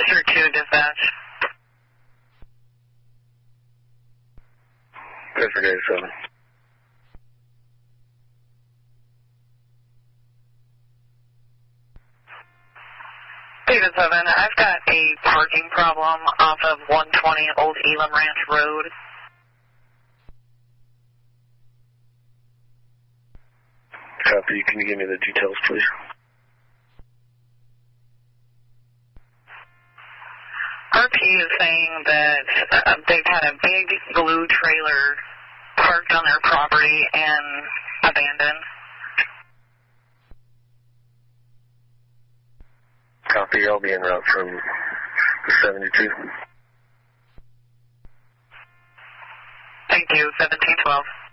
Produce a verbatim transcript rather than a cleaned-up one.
District two, dispatch. District eighty-seven. David seven, I've got a parking problem off of one twenty Old Elam Ranch Road. Copy. Can you give me the details, please? R P is saying that uh, they've had a big blue trailer parked on their property and abandoned. Copy. I'll be en route from the seventy-two. Thank you, seventeen twelve.